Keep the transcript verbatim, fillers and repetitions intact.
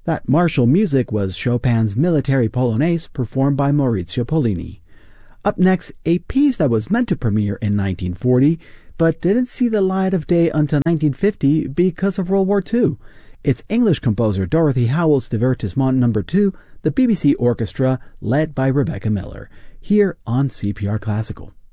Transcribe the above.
That martial music was Chopin's Military Polonaise performed by Maurizio Pollini. Up next, a piece that was meant to premiere in nineteen forty, but didn't see the light of day until nineteen fifty because of World War Two. It's English composer Dorothy Howell's Divertissement number two, the B B C Orchestra, led by Rebecca Miller, here on C P R Classical.